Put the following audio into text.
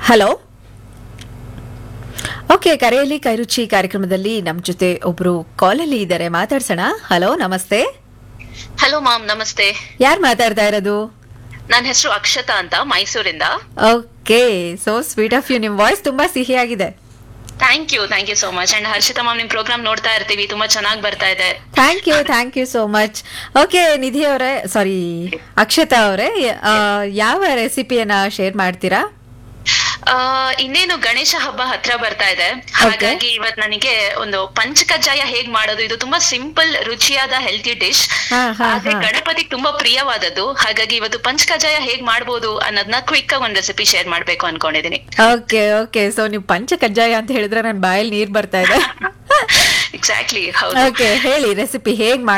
Hello. Okay, ಕರೆಯಲ್ಲಿ ಕೈರುಚಿ ಕಾರ್ಯಕ್ರಮದಲ್ಲಿ ನಮ್ಮ ಜೊತೆ ಒಬ್ರು ಕಾಲಲ್ಲಿ ಇದ್ದಾರೆ, ಮಾತಾಡ್ಸೋಣ. ಹಲೋ, ನಮಸ್ತೆ. ಹಲೋ ಮ್ಯಾಮ್, ನಮಸ್ತೆ. ಯಾರು ಮಾತಾಡ್ತಾ ಇರೋದು? ನನ್ನ ಹೆಸರು ಅಕ್ಷತಾ ಅಂತ, ಮೈಸೂರಿಂದ. Okay, so sweet of you. ನಿಮ್ ವಾಯ್ಸ್ ತುಂಬಾ ಸಿಹಿಯಾಗಿದೆ. Thank you so much. And Harshita ma'am, ನಿಮ್ ಪ್ರೋಗ್ರಾಮ್ ನೋಡ್ತಾ ಇರ್ತೀವಿ, ತುಂಬಾ ಚೆನ್ನಾಗಿ ಬರ್ತಾ ಇದೆ. Thank you so much. Okay, ನಿಧಿ ಅವರೇ, ಸಾರಿ ಅಕ್ಷತಾ ಅವರೇ, ಯಾವ ರೆಸಿಪಿಯನ್ನ ಶೇರ್ ಮಾಡ್ತೀರಾ? ಇನ್ನೇನು ಗಣೇಶ ಹಬ್ಬ ಹತ್ರ ಬರ್ತಾ ಇದೆ, ಹಾಗಾಗಿ ಇವತ್ ನನಗೆ ಒಂದು ಪಂಚಕಜ್ಜಾಯ ಹೇಗ್ ಮಾಡೋದು, ಇದು ತುಂಬಾ ಸಿಂಪಲ್, ರುಚಿಯಾದ ಹೆಲ್ತಿ ಡಿಶ್. ಆದ್ರೆ ಗಣಪತಿಗೆ ತುಂಬಾ ಪ್ರಿಯವಾದದ್ದು, ಹಾಗಾಗಿ ಇವತ್ತು ಪಂಚಕಜ್ಜಾಯ ಹೇಗ್ ಮಾಡ್ಬೋದು ಅನ್ನೋದನ್ನ ಕ್ವಿಕ್ ಆಗಿ ಒಂದ್ ರೆಸಿಪಿ ಶೇರ್ ಮಾಡ್ಬೇಕು ಅನ್ಕೊಂಡಿದೀನಿ. ಓಕೆ, ಸೊ ನೀವು ಪಂಚ ಕಜ್ಜಾಯ ಅಂತ ಹೇಳಿದ್ರೆ ನನ್ ಬಾಯಲ್ಲಿ ನೀರ್ ಬರ್ತಾ ಇದೆ. ಎಕ್ಸಾಕ್ಟ್ಲಿ, ಹೌದು. ಓಕೆ, ಹೇಳಿ ರೆಸಿಪಿ ಹೇಗ್